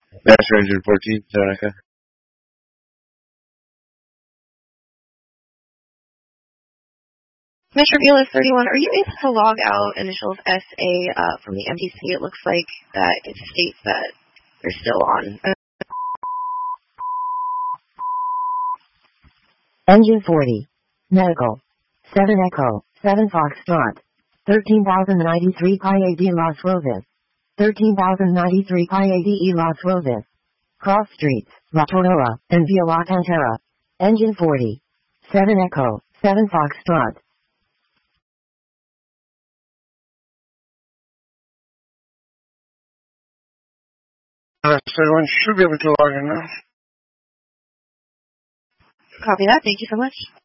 Master Engine 14, Seneca. Metro Bulis 31, are you able to log out initials SA from the MTC? It looks like that it states that they're still on. Engine 40. Medical. 7 Echo. 7 Foxtrot. 13,093 Pi AD Las Rosas. 13,093 Pi ADE Las Rosas. Cross Streets, La Torroa, and Via La Cantera. Engine 40. 7 Echo. 7 Foxtrot. Everyone should be able to log in now. Copy that. Thank you so much.